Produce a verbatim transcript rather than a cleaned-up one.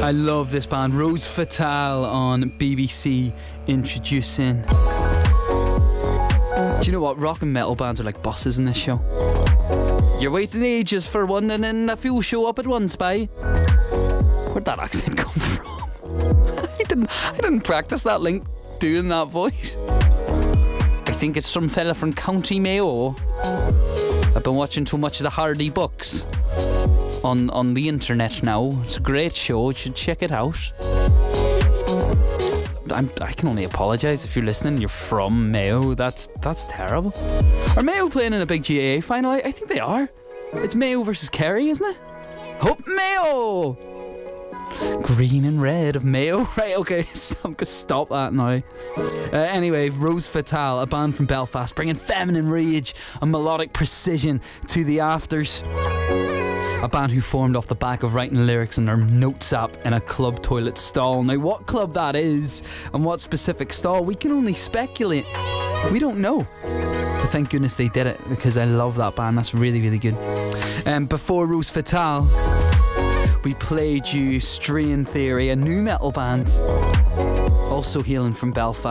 I love this band, Rose Fatale on B B C, introducing. Do you know what? Rock and metal bands are like buses in this show. You're waiting ages for one and then a few show up at once, bye. Where'd that accent come from? I didn't I didn't practice that link doing that voice. I think it's some fella from County Mayo. I've been watching too much of the Hardy Bucks on, on the internet now. It's a great show, you should check it out. I'm, I can only apologise if you're listening, you're from Mayo. That's that's terrible. Are Mayo playing in a big G A A final? I, I think they are. It's Mayo versus Kerry, isn't it? Hope Mayo! Green and red of Mayo. Right, okay, stop, stop that now. Uh, anyway, Rose Fatale, a band from Belfast, bringing feminine rage and melodic precision to the afters. A band who formed off the back of writing lyrics in their notes app in a club toilet stall. Now, what club that is and what specific stall, we can only speculate. We don't know. But thank goodness they did it, because I love that band. That's really, really good. Um, before Rose Fatale, we played you Strain Theory, a new metal band, also hailing from Belfast.